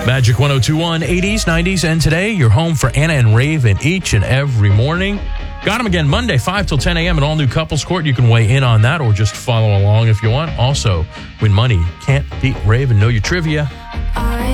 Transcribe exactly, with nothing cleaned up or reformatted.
Magic one oh two point one, eighties, nineties, and today, you're home for Anna and Raven each and every morning. Got them again Monday, five till ten a.m. at All New Couples Court. You can weigh in on that or just follow along if you want. Also, win money. Can't beat Raven. Know your trivia.